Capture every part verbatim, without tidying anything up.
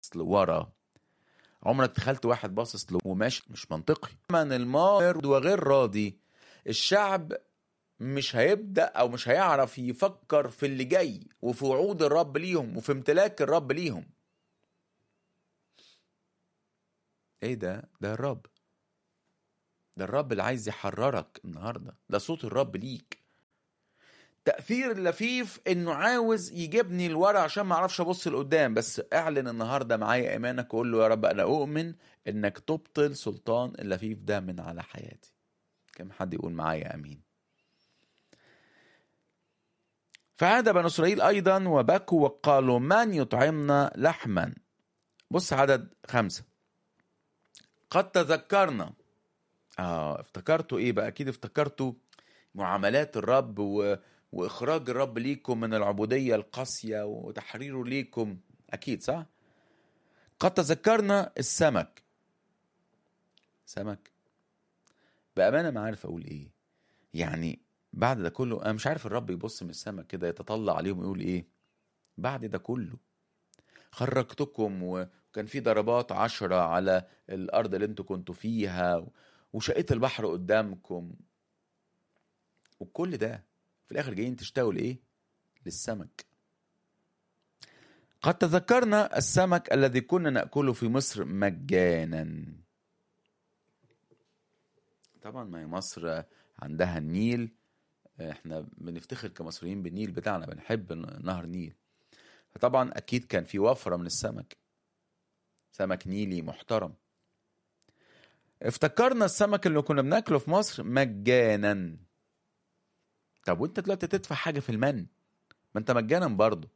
لورا. عمرك تخيلت واحد باصص له وماشي؟ مش منطقي. من المار وغير راضي، الشعب مش هيبدأ أو مش هيعرف يفكر في اللي جاي وفي وعود الرب ليهم وفي امتلاك الرب ليهم. ايه ده؟ ده الرب، ده الرب اللي عايز يحررك النهاردة، ده صوت الرب ليك. تأثير اللفيف انه عاوز يجيبني لورا عشان ما اعرفش ابص لقدام. بس اعلن النهارده معايا ايمانك وقول له يا رب انا اؤمن انك تبطل سلطان اللفيف ده من على حياتي. كم حد يقول معايا امين؟ فعاد بنو اسرائيل ايضا وبكوا وقالوا من يطعمنا لحما. بص عدد خمسة. قد تذكرنا. اه افتكرتوا ايه بقى؟ اكيد افتكرتوا معاملات الرب و... واخراج الرب ليكم من العبودية القاسية وتحريره ليكم، اكيد صح. قد تذكرنا السمك. سمك بأمانة ما عارف اقول ايه يعني. بعد ده كله انا مش عارف الرب يبص من السمك كده يتطلع عليهم يقول ايه بعد ده كله؟ خرجتكم وكان في ضربات عشرة على الارض اللي انتوا كنتوا فيها وشقيت البحر قدامكم، وكل ده في الاخر جايين تشتاقوا لايه؟ للسمك. قد تذكرنا السمك الذي كنا نأكله في مصر مجانا. طبعا ما هي مصر عندها النيل، احنا بنفتخر كمصريين بالنيل بتاعنا، بنحب نهر النيل، فطبعا اكيد كان في وفرة من السمك، سمك نيلي محترم. افتكرنا السمك اللي كنا بناكله في مصر مجانا. طب وانت دلوقتي تدفع حاجة في المن؟ ما انت مجانا برضه.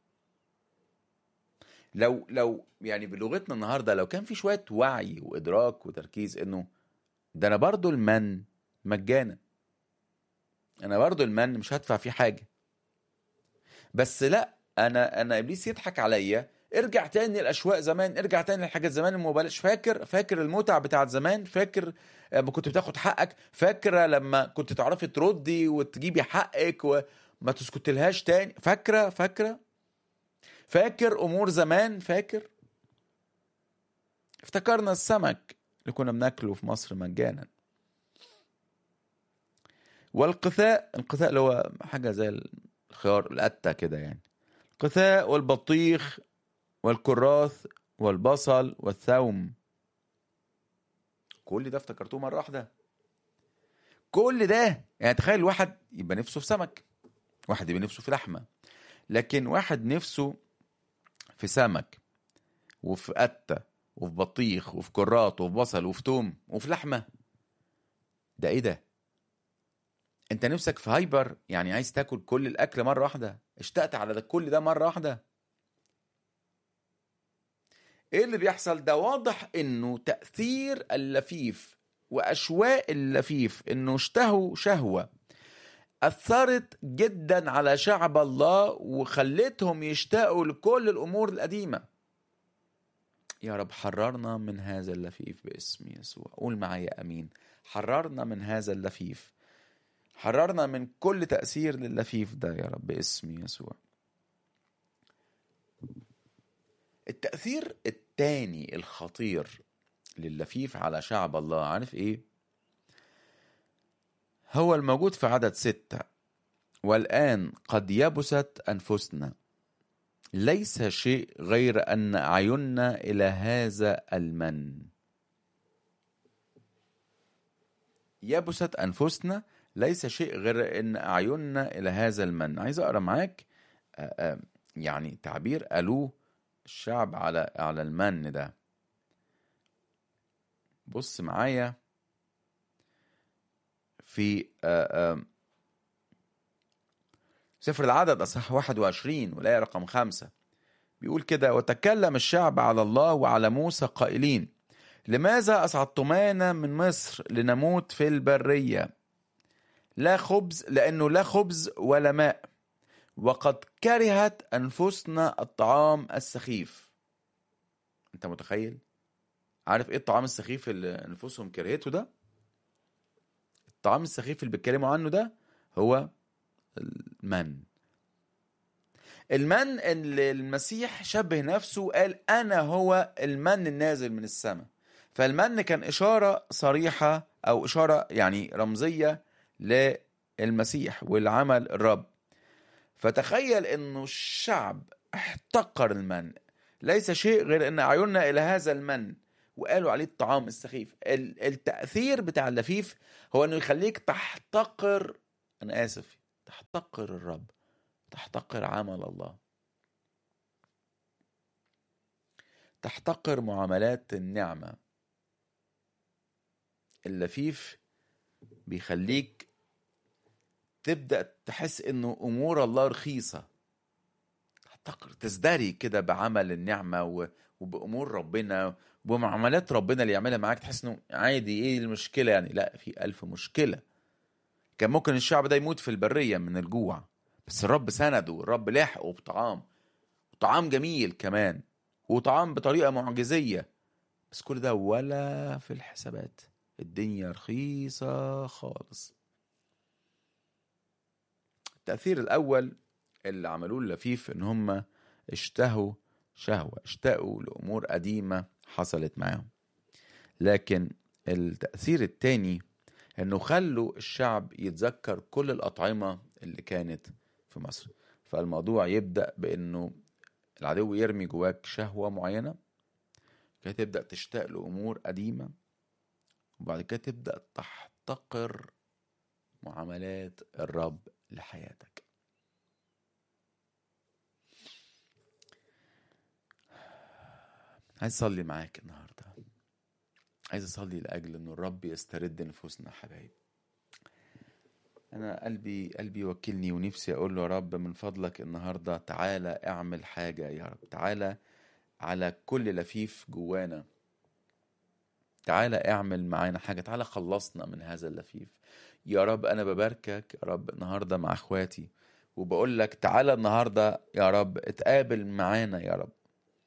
لو لو يعني بلغتنا النهارده لو كان في شوية وعي وإدراك وتركيز انه ده انا برضه المن مجانا، انا برضه المن مش هدفع فيه حاجة. بس لا، انا انا ابليس يضحك عليا. ارجع تاني الاشواق زمان، ارجع تاني لحاجات زمان المبالغ. فاكر فاكر المتع بتاعت زمان؟ فاكر لما كنت بتاخد حقك؟ فاكره لما كنت تعرفي تردي وتجيبي حقك وما تسكتلهاش تاني؟ فاكره فاكره فاكر امور زمان؟ فاكر؟ افتكرنا السمك اللي كنا بناكله في مصر مجانا. والقثاء، القثاء اللي هو حاجه زي الخيار القتة كده يعني. القثاء والبطيخ والكراث والبصل والثوم، كل ده افتكرتوه مرة واحدة؟ كل ده يعني تخيل واحد يبقى نفسه في سمك، واحد يبقى نفسه في لحمة، لكن واحد نفسه في سمك وفي قتة وفي بطيخ وفي كراث وفي بصل وفي توم وفي لحمة. ده ايه ده؟ انت نفسك في هايبر يعني عايز تاكل كل الاكل مرة واحدة؟ اشتقت على ده كل ده مرة واحدة؟ ايه اللي بيحصل ده؟ واضح انه تأثير اللفيف واشواق اللفيف انه اشتهوا شهوة أثرت جدا على شعب الله وخلتهم يشتاقوا لكل الأمور القديمة. يا رب حررنا من هذا اللفيف باسم يسوع. قول معايا أمين. حررنا من هذا اللفيف، حررنا من كل تأثير لللفيف ده يا رب باسم يسوع. التأثير التاني الخطير لللفيف على شعب الله، عارف ايه؟ هو الموجود في عدد ستة. والآن قد يبست أنفسنا، ليس شيء غير أن أعيننا إلى هذا المن. يبست أنفسنا، ليس شيء غير أن أعيننا إلى هذا المن. عايز أقرأ معاك يعني تعبير قالوه الشعب على على المن ده. بص معايا في سفر العدد أصحاح واحد وعشرين والآية رقم خمسة، بيقول كده: وتكلم الشعب على الله وعلى موسى قائلين: لماذا أصعدتمانا من مصر لنموت في البرية؟ لا خبز، لأنه لا خبز ولا ماء، وقد كرهت أنفسنا الطعام السخيف. أنت متخيل؟ عارف إيه الطعام السخيف اللي أنفسهم كرهته ده؟ الطعام السخيف اللي بيتكلموا عنه ده هو المن. المن اللي المسيح شبه نفسه وقال أنا هو المن النازل من السماء. فالمن كان إشارة صريحة أو إشارة يعني رمزية للمسيح والعمل الرب. فتخيل أنه الشعب احتقر المن، ليس شيء غير أن عيوننا إلى هذا المن وقالوا عليه الطعام السخيف. التأثير بتاع اللفيف هو أنه يخليك تحتقر، أنا آسف، تحتقر الرب، تحتقر عمل الله، تحتقر معاملات النعمة. اللفيف بيخليك تبدأ تحس انه امور الله رخيصة، تحتقر، تزدري كده بعمل النعمة وبأمور ربنا وبمعاملات ربنا اللي يعملها معاك. تحس انه عادي، ايه المشكلة يعني؟ لا، في ألف مشكلة. كان ممكن الشعب ده يموت في البرية من الجوع، بس الرب سنده، الرب لاحقه بطعام، وطعام جميل كمان، وطعام بطريقة معجزية. بس كل ده ولا في الحسابات، الدنيا رخيصة خالص. التأثير الأول اللي عملوه اللفيف إن هم اشتهوا شهوة، اشتاقوا لأمور قديمة حصلت معهم. لكن التأثير التاني إنه خلوا الشعب يتذكر كل الأطعمة اللي كانت في مصر. فالموضوع يبدأ بإنه العدو يرمي جواك شهوة معينة، كده تبدأ تشتاق لأمور قديمة، وبعد كده تبدأ تحتقر معاملات الرب لحياتك. عايز أصلي معاك النهاردة، عايز أصلي لأجل أنه الرب يسترد نفوسنا حبايب. أنا قلبي قلبي وكلني ونفسي أقول له يا رب من فضلك النهاردة تعالى اعمل حاجة يا رب، تعالى على كل لفيف جوانا، تعالى اعمل معانا حاجة، تعالى خلصنا من هذا اللفيف يا رب. أنا بباركك يا رب النهاردة مع أخواتي، وبقول لك تعالى النهاردة يا رب اتقابل معانا يا رب،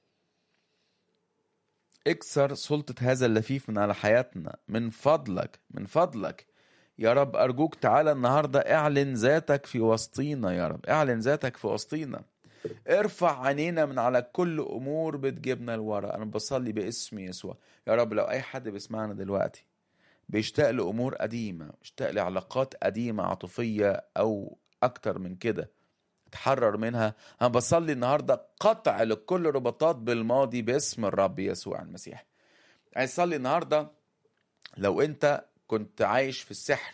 اكسر سلطة هذا اللفيف من على حياتنا من فضلك، من فضلك يا رب. أرجوك تعالى النهاردة اعلن ذاتك في وسطينا يا رب، اعلن ذاتك في وسطينا. ارفع عينينا من على كل أمور بتجيبنا لورا. أنا بصلي باسم يسوع يا رب، لو أي حد بيسمعنا دلوقتي بيشتاق لأمور قديمة، بيشتاق لعلاقات قديمة عاطفية أو أكتر من كده، تحرر منها. أنا بصلي النهاردة قطع لكل رباطات بالماضي باسم الرب يسوع المسيح. عايز أصلي النهاردة لو أنت كنت عايش في السحر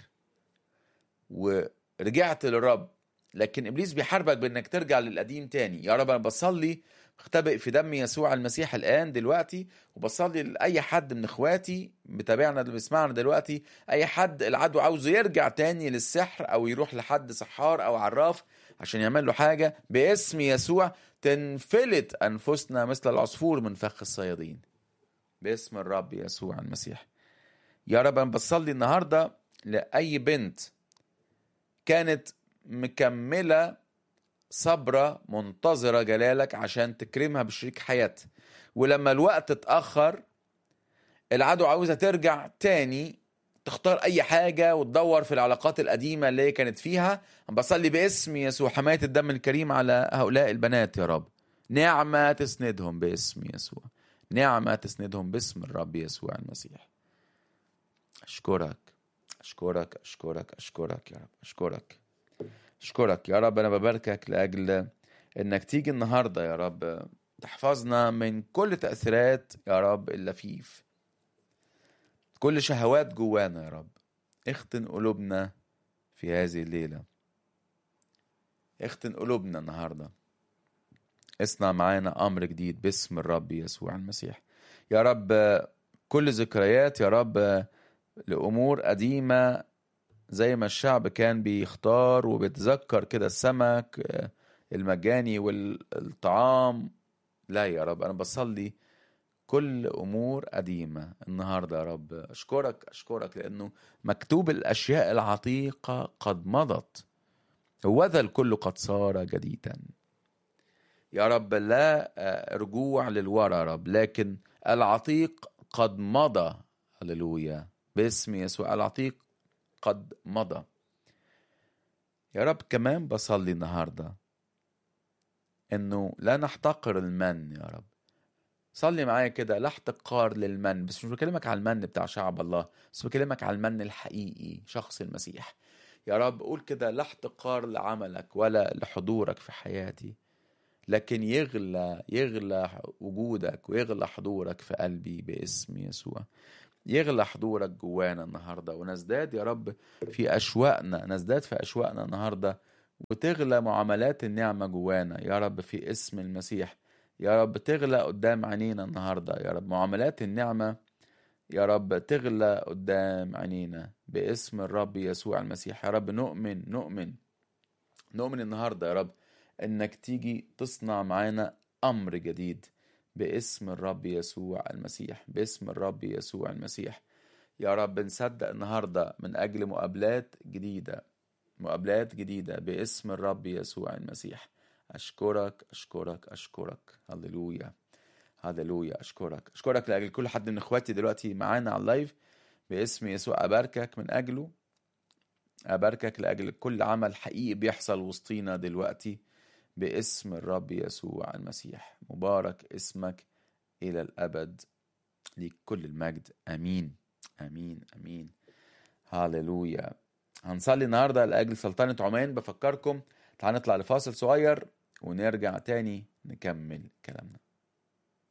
ورجعت للرب، لكن إبليس بيحاربك بأنك ترجع للقديم تاني، يا رب أنا بصلي اختبئ في دم يسوع المسيح الآن دلوقتي، وبصلي لأي حد من إخواتي بتابعنا اللي بيسمعنا دلوقتي، أي حد العدو عاوزه يرجع تاني للسحر أو يروح لحد سحار أو عراف عشان يعمل له حاجة، باسم يسوع تنفلت أنفسنا مثل العصفور من فخ الصيادين باسم الرب يسوع المسيح. يا رب أنا بصلي النهاردة لأي بنت كانت مكملة صبرة منتظرة جلالك عشان تكرمها بشريك حياة، ولما الوقت اتأخر العدو عاوزة ترجع تاني تختار أي حاجة وتدور في العلاقات القديمة اللي هي كانت فيها. بصلي باسم يسوع حماية الدم الكريم على هؤلاء البنات يا رب، نعمة تسندهم باسم يسوع، نعمة تسندهم باسم الرب يسوع المسيح. أشكرك أشكرك أشكرك أشكرك يا رب، أشكرك أشكرك يا رب. أنا بباركك لأجل إنك تيجي النهاردة يا رب تحفظنا من كل تأثيرات يا رب اللفيف، كل شهوات جوانا يا رب. اختن قلوبنا في هذه الليلة، اختن قلوبنا النهاردة، اصنع معانا أمر جديد باسم الرب يسوع المسيح يا رب. كل ذكريات يا رب لأمور قديمة زي ما الشعب كان بيختار وبيتذكر كده السمك المجاني والطعام، لا يا رب أنا بصلي كل أمور قديمة النهاردة يا رب. أشكرك أشكرك لأنه مكتوب الأشياء العتيقة قد مضت وذا الكل قد صار جديدا يا رب. لا رجوع للورا يا رب، لكن العتيق قد مضى. هللويا باسم يسوع، العتيق قد مضى يا رب. كمان بصلي النهاردة انه لا نحتقر المن يا رب. صلي معايا كده، لا احتقار للمن، بس مش بكلمك على المن بتاع شعب الله، بس بكلمك على المن الحقيقي، شخص المسيح. يا رب قول كده، لا احتقار لعملك ولا لحضورك في حياتي، لكن يغلى يغلى وجودك ويغلى حضورك في قلبي باسم يسوع. يغلى حضورك جوانا النهاردة، ونزداد يا رب في أشواقنا، نزداد في أشواقنا النهاردة، وتغلى معاملات النعمة جوانا يا رب في اسم المسيح. يا رب تغلى قدام عينينا النهاردة يا رب، معاملات النعمة يا رب تغلى قدام عينينا باسم الرب يسوع المسيح. يا رب نؤمن نؤمن نؤمن النهاردة يا رب انك تيجي تصنع معانا امر جديد باسم الرب يسوع المسيح، باسم الرب يسوع المسيح. يا رب نصدق النهاردة من اجل مقابلات جديدة، مقابلات جديدة باسم الرب يسوع المسيح. اشكرك اشكرك اشكرك. هللويا هللويا. اشكرك اشكرك لاجل كل حد من اخواتي دلوقتي معانا على اللايف باسم يسوع. اباركك من اجله، أباركك لأجل كل عمل حقيقي بيحصل وسطينا دلوقتي باسم الرب يسوع المسيح. مبارك اسمك إلى الأبد، ليك كل المجد. أمين أمين أمين. هاليلويا. هنصلي النهاردة لأجل سلطنة عمان. بفكركم تعالوا نطلع لفاصل صغير ونرجع تاني نكمل كلامنا.